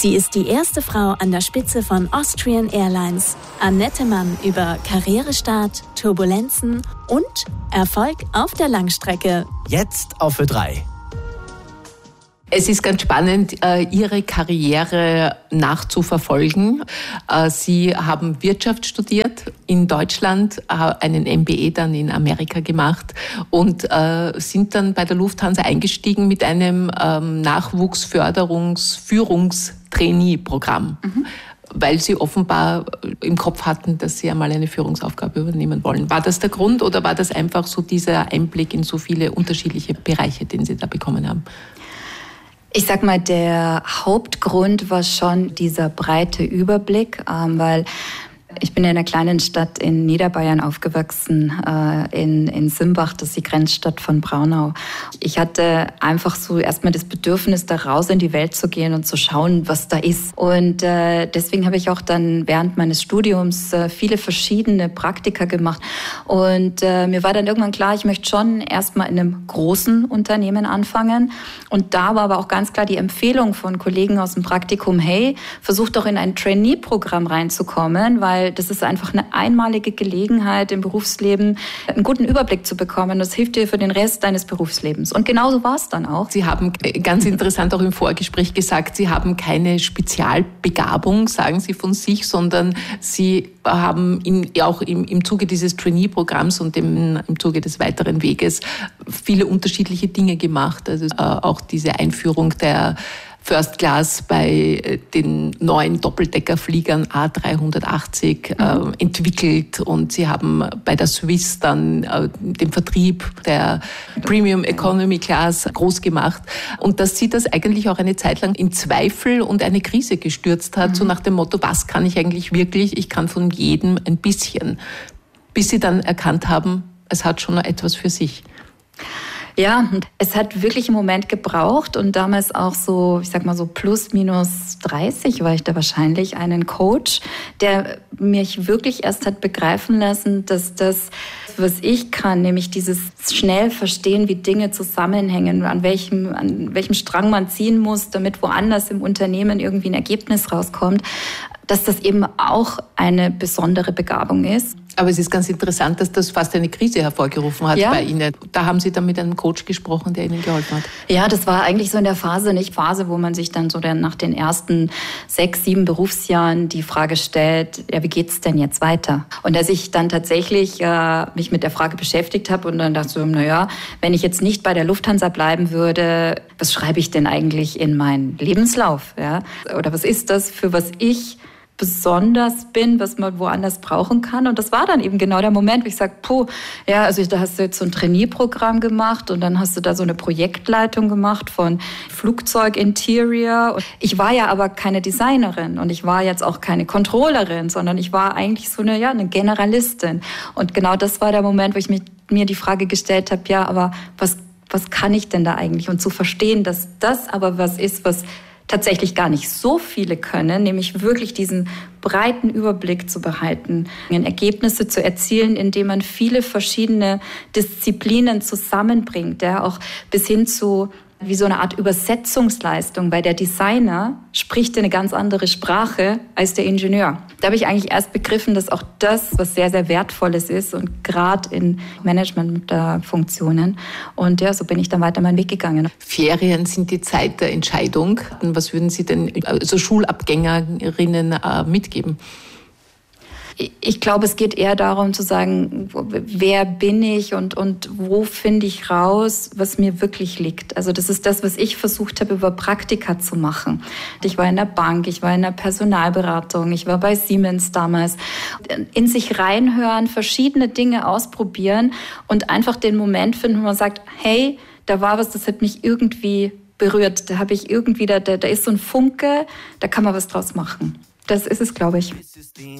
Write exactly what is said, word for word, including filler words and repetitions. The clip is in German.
Sie ist die erste Frau an der Spitze von Austrian Airlines. Annette Mann über Karrierestart, Turbulenzen und Erfolg auf der Langstrecke. Jetzt auf Ö drei. Es ist ganz spannend, Ihre Karriere nachzuverfolgen. Sie haben Wirtschaft studiert in Deutschland, einen M B A dann in Amerika gemacht und sind dann bei der Lufthansa eingestiegen mit einem Nachwuchsförderungs-Führungstrainee-Programm. Mhm. Weil Sie offenbar im Kopf hatten, dass Sie einmal eine Führungsaufgabe übernehmen wollen. War das der Grund oder war das einfach so dieser Einblick in so viele unterschiedliche Bereiche, den Sie da bekommen haben? Ich sag mal, der Hauptgrund war schon dieser breite Überblick, ähm, weil ich bin in einer kleinen Stadt in Niederbayern aufgewachsen, äh, in, in Simbach, das ist die Grenzstadt von Braunau. Ich hatte einfach so erstmal das Bedürfnis, da raus in die Welt zu gehen und zu schauen, was da ist. Und äh, deswegen habe ich auch dann während meines Studiums äh, viele verschiedene Praktika gemacht. Und äh, mir war dann irgendwann klar, ich möchte schon erstmal in einem großen Unternehmen anfangen. Und da war aber auch ganz klar die Empfehlung von Kollegen aus dem Praktikum, hey, versuch doch in ein Trainee-Programm reinzukommen, weil das ist einfach eine einmalige Gelegenheit im Berufsleben, einen guten Überblick zu bekommen. Das hilft dir für den Rest deines Berufslebens. Und genauso war es dann auch. Sie haben ganz interessant auch im Vorgespräch gesagt, Sie haben keine Spezialbegabung, sagen Sie von sich, sondern Sie haben in, auch im, im Zuge dieses Trainee-Programms und im, im Zuge des weiteren Weges viele unterschiedliche Dinge gemacht. Also äh, auch diese Einführung der First Class bei den neuen Doppeldeckerfliegern A dreihundertachtzig mhm. äh, entwickelt und Sie haben bei der Swiss dann äh, den Vertrieb der Premium Economy Class groß gemacht und dass Sie das eigentlich auch eine Zeit lang in Zweifel und eine Krise gestürzt hat, mhm. so nach dem Motto, was kann ich eigentlich wirklich? Ich kann von jedem ein bisschen, bis Sie dann erkannt haben, es hat schon noch etwas für sich. Ja, es hat wirklich einen Moment gebraucht und damals auch so, ich sag mal so plus minus dreißig war ich da wahrscheinlich, einen Coach, der mich wirklich erst hat begreifen lassen, dass das, was ich kann, nämlich dieses schnell verstehen, wie Dinge zusammenhängen, an welchem, an welchem Strang man ziehen muss, damit woanders im Unternehmen irgendwie ein Ergebnis rauskommt, dass das eben auch eine besondere Begabung ist. Aber es ist ganz interessant, dass das fast eine Krise hervorgerufen hat ja. bei Ihnen. Da haben Sie dann mit einem Coach gesprochen, der Ihnen geholfen hat. Ja, das war eigentlich so in der Phase, nicht Phase, wo man sich dann so dann nach den ersten sechs, sieben Berufsjahren die Frage stellt, ja, wie geht's denn jetzt weiter? Und dass ich dann tatsächlich äh, mich mit der Frage beschäftigt habe und dann dachte so, na ja, wenn ich jetzt nicht bei der Lufthansa bleiben würde, was schreibe ich denn eigentlich in meinen Lebenslauf? Ja? Oder was ist das, für was ich besonders bin, was man woanders brauchen kann. Und das war dann eben genau der Moment, wo ich sage, puh, ja, also da hast du jetzt so ein Trainee-Programm gemacht und dann hast du da so eine Projektleitung gemacht von Flugzeug-Interior. Ich war ja aber keine Designerin und ich war jetzt auch keine Controllerin, sondern ich war eigentlich so eine, ja, eine Generalistin. Und genau das war der Moment, wo ich mich, mir die Frage gestellt habe, ja, aber was, was kann ich denn da eigentlich? Und zu verstehen, dass das aber was ist, was tatsächlich gar nicht so viele können, nämlich wirklich diesen breiten Überblick zu behalten, Ergebnisse zu erzielen, indem man viele verschiedene Disziplinen zusammenbringt, ja, auch bis hin zu wie so eine Art Übersetzungsleistung, weil der Designer spricht eine ganz andere Sprache als der Ingenieur. Da habe ich eigentlich erst begriffen, dass auch das was sehr, sehr Wertvolles ist und gerade in Managementfunktionen. Und ja, so bin ich dann weiter meinen Weg gegangen. Ferien sind die Zeit der Entscheidung. Was würden Sie denn also Schulabgängerinnen äh, mitgeben? Ich glaube, es geht eher darum zu sagen, wer bin ich und, und wo finde ich raus, was mir wirklich liegt. Also das ist das, was ich versucht habe, über Praktika zu machen. Ich war in der Bank, ich war in der Personalberatung, ich war bei Siemens damals. In sich reinhören, verschiedene Dinge ausprobieren und einfach den Moment finden, wo man sagt, hey, da war was, das hat mich irgendwie berührt. Da habe ich irgendwie, da, da, da ist so ein Funke, da kann man was draus machen. Das ist es, glaube ich.